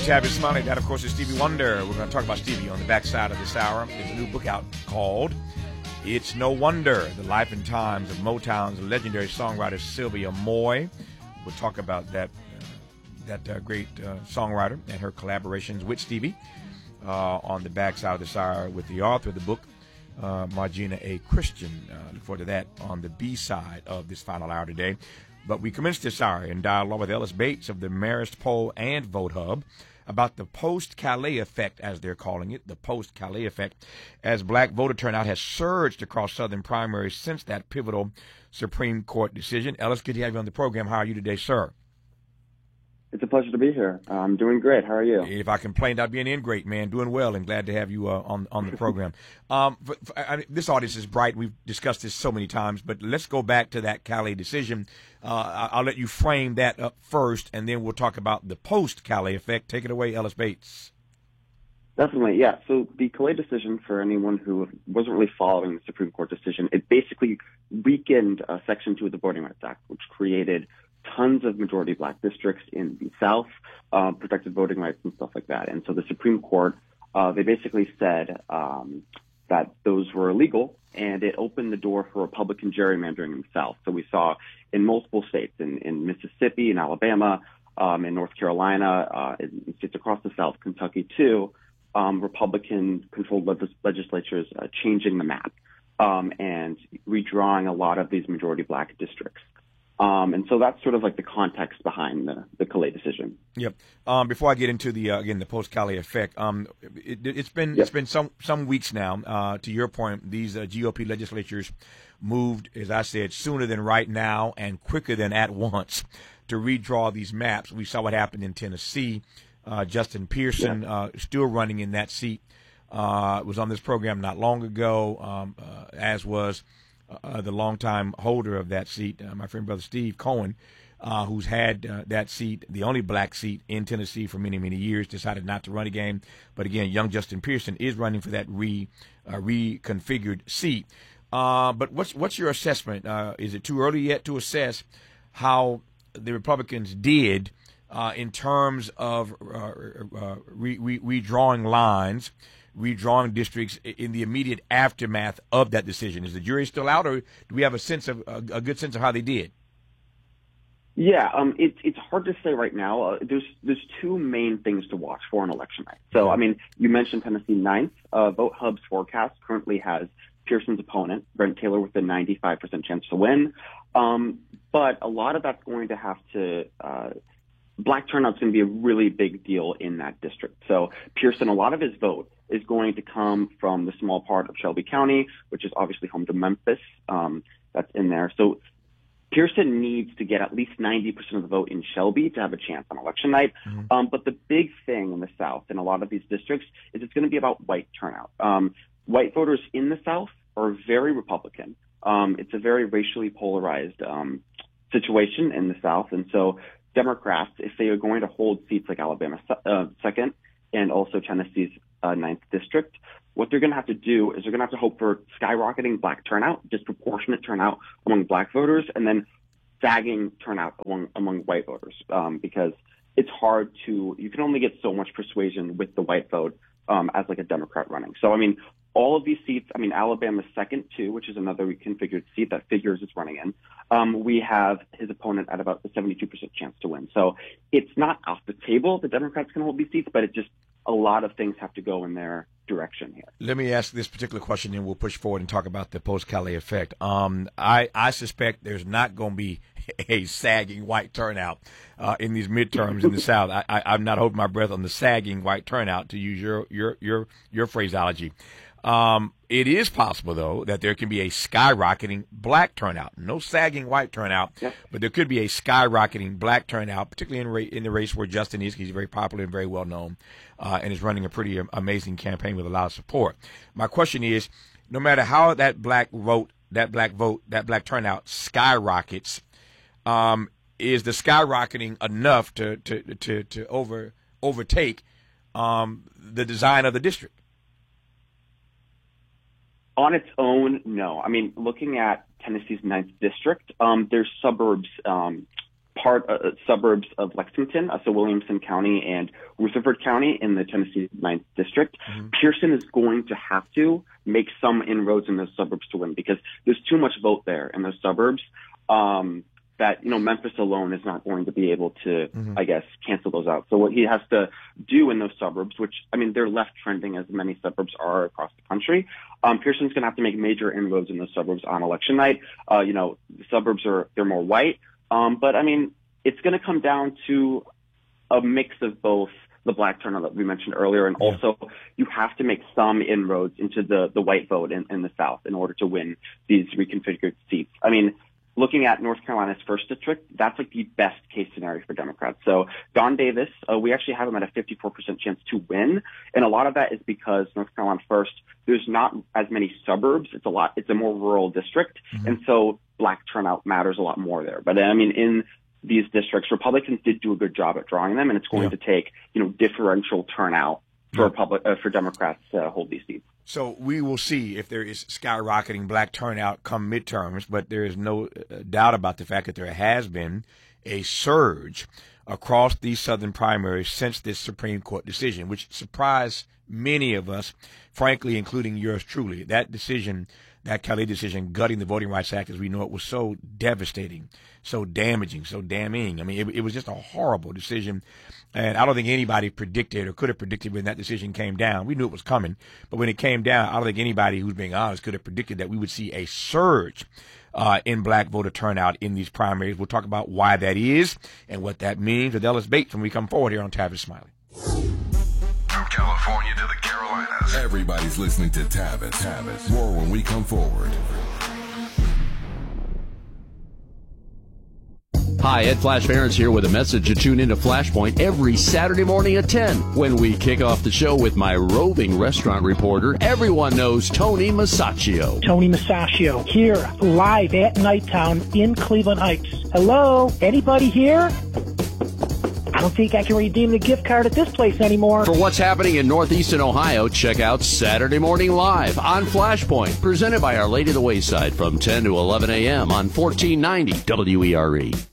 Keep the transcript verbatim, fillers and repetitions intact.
Happy Smiley. That, of course, is Stevie Wonder. We're going to talk about Stevie on the backside of this hour. There's a new book out called It's No Wonder, The Life and Times of Motown's legendary songwriter Sylvia Moy. We'll talk about that uh, that uh, great uh, songwriter and her collaborations with Stevie uh, on the backside of this hour with the author of the book, uh, Margina A. Christian. Uh, look forward to that on the B-side of this final hour today. But we commenced this hour in dialogue with Ellis Bates of the Marist Poll and Vote Hub about the post-Calais effect, as they're calling it, the post-Calais effect, as black voter turnout has surged across Southern primaries since that pivotal Supreme Court decision. Ellis, good to have you on the program. How are you today, sir? It's a pleasure to be here. I'm doing great. How are you? If I complained, I'd be an ingrate, man. Doing well, and glad to have you uh, on on the program. um, for, for, I, this audience is bright. We've discussed this so many times, but let's go back to that Calais decision. Uh, I'll let you frame that up first, and then we'll talk about the post-Calais effect. Take it away, Ellis Bates. Definitely, yeah. So the Calais decision, for anyone who wasn't really following the Supreme Court decision, it basically weakened uh, Section two of the Voting Rights Act, which created tons of majority black districts in the South, uh, protected voting rights and stuff like that. And so the Supreme Court, uh, they basically said um, that those were illegal, and it opened the door for Republican gerrymandering in the South. So we saw in multiple states, in, in Mississippi, in Alabama, um, in North Carolina, uh, in states across the South, Kentucky too, um, Republican-controlled legis- legislatures uh, changing the map um, and redrawing a lot of these majority black districts. Um, and so that's sort of like the context behind the, the Calais decision. Yep. Um, before I get into the uh, again the post Calais effect, um, it, it's been yep. it's been some some weeks now. Uh, to your point, these uh, G O P legislatures moved, as I said, sooner than right now and quicker than at once to redraw these maps. We saw what happened in Tennessee. Uh, Justin Pearson yep. uh, still running in that seat. Uh, was on this program not long ago, um, uh, as was. Uh, the longtime holder of that seat, uh, my friend brother Steve Cohen, uh, who's had uh, that seat, the only black seat in Tennessee for many, many years, decided not to run again. But again, young Justin Pearson is running for that re uh, reconfigured seat. Uh, but what's what's your assessment? Uh, is it too early yet to assess how the Republicans did uh, in terms of uh, uh, re- re- redrawing lines? Redrawing districts in the immediate aftermath of that decision? Is the jury still out, or do we have a sense of a, a good sense of how they did? Yeah, um, it's it's hard to say right now. Uh, there's there's two main things to watch for on election night. So, I mean, you mentioned Tennessee ninth. Uh, Vote Hub's forecast currently has Pearson's opponent, Brent Taylor, with a ninety-five percent chance to win. Um, but a lot of that's going to have to uh, black turnout's going to be a really big deal in that district. So Pearson, a lot of his vote is going to come from the small part of Shelby County, which is obviously home to Memphis. Um, that's in there. So Pearson needs to get at least ninety percent of the vote in Shelby to have a chance on election night. Mm-hmm. Um, but the big thing in the South, in a lot of these districts, is it's going to be about white turnout. Um, white voters in the South are very Republican. Um, it's a very racially polarized um, situation in the South. And so Democrats, if they are going to hold seats like Alabama uh, second and also Tennessee's uh, ninth district, what they're going to have to do is they're going to have to hope for skyrocketing black turnout, disproportionate turnout among black voters, and then sagging turnout among, among white voters, um, because it's hard to, you can only get so much persuasion with the white vote um, as like a Democrat running. So, I mean, all of these seats, I mean, Alabama's second, too, which is another reconfigured seat that Figures is running in. Um, we have his opponent at about a seventy-two percent chance to win. So it's not off the table. The Democrats can hold these seats, but it just, a lot of things have to go in their direction here. Let me ask this particular question, and we'll push forward and talk about the post-Calais effect. Um, I, I suspect there's not going to be a sagging white turnout uh, in these midterms in the South. I, I, I'm not holding my breath on the sagging white turnout, to use your your your your phraseology. Um, it is possible, though, that there can be a skyrocketing black turnout. No sagging white turnout, yeah. but there could be a skyrocketing black turnout, particularly in, ra- in the race where Justin is. He's very popular and very well known, uh, and is running a pretty amazing campaign with a lot of support. My question is, no matter how that black vote, that black vote, that black turnout skyrockets, um, is the skyrocketing enough to to to, to over overtake um, the design of the district? On its own, no. I mean, looking at Tennessee's ninth district, um, there's suburbs um, part uh, suburbs of Lexington, uh, so Williamson County and Rutherford County in the Tennessee ninth District. Mm-hmm. Pearson is going to have to make some inroads in those suburbs to win because there's too much vote there in those suburbs um, that, you know, Memphis alone is not going to be able to, mm-hmm. I guess, cancel those out. So what he has to do in those suburbs, which, I mean, they're left trending as many suburbs are across the country, um, Pearson's going to have to make major inroads in those suburbs on election night. Uh, you know, the suburbs are, they're more white. Um, but I mean, it's going to come down to a mix of both the black turnout that we mentioned earlier, and yeah. also you have to make some inroads into the, the white vote in, in the South in order to win these reconfigured seats. I mean, looking at North Carolina's first district, that's like the best case scenario for Democrats. So Don Davis, uh, we actually have him at a fifty-four percent chance to win. And a lot of that is because North Carolina first, there's not as many suburbs. It's a lot, it's a more rural district. Mm-hmm. And so black turnout matters a lot more there. But I mean, in these districts, Republicans did do a good job at drawing them. And it's going yeah. to take, you know, differential turnout for yeah. Republic, uh, for Democrats to hold these seats. So we will see if there is skyrocketing black turnout come midterms, but there is no doubt about the fact that there has been a surge across these southern primaries since this Supreme Court decision, which surprised many of us, frankly, including yours truly. That decision, that Kelly decision, gutting the Voting Rights Act as we know it, was so devastating, so damaging, so damning. I mean, it, it was just a horrible decision. And I don't think anybody predicted or could have predicted when that decision came down. We knew it was coming, but when it came down, I don't think anybody who's being honest could have predicted that we would see a surge uh, in black voter turnout in these primaries. We'll talk about why that is and what that means with Ellis Bates when we come forward here on Tavis Smiley. From California to the Carolinas, everybody's listening to Tavis. Tavis. More when we come forward. Hi, Ed Flash Barons here with a message to tune into Flashpoint every Saturday morning at ten when we kick off the show with my roving restaurant reporter. Everyone knows Tony Masaccio. Tony Masaccio here live at Nighttown in Cleveland Heights. Hello? Anybody here? I don't think I can redeem the gift card at this place anymore. For what's happening in Northeastern Ohio, check out Saturday Morning Live on Flashpoint, presented by Our Lady of the Wayside from ten to eleven a.m. on fourteen ninety W E R E.